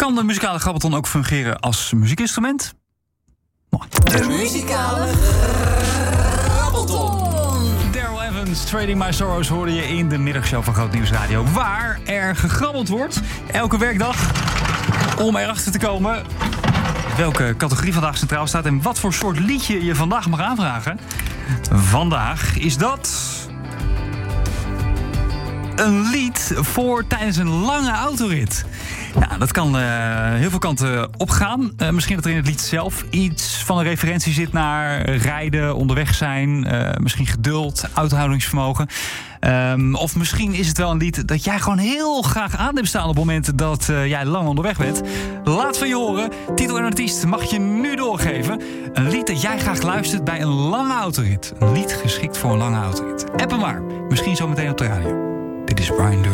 Kan de muzikale grabbelton ook fungeren als muziekinstrument? De muzikale grabbelton. Daryl Evans, Trading My Sorrows hoorde je in de middagshow van Groot Nieuws Radio. Waar er gegrabbeld wordt, elke werkdag, om erachter te komen welke categorie vandaag centraal staat en wat voor soort liedje je vandaag mag aanvragen. Vandaag is dat een lied voor tijdens een lange autorit. Ja, dat kan heel veel kanten opgaan. Misschien dat er in het lied zelf iets van een referentie zit naar rijden, onderweg zijn. Misschien geduld, uithoudingsvermogen. Of misschien is het wel een lied dat jij gewoon heel graag aan hebt staan op momenten dat jij lang onderweg bent. Laat van je horen. Titel en artiest mag je nu doorgeven. Een lied dat jij graag luistert bij een lange autorit. Een lied geschikt voor een lange autorit. App hem maar. Misschien zometeen op de radio. Dit is Brian Durham.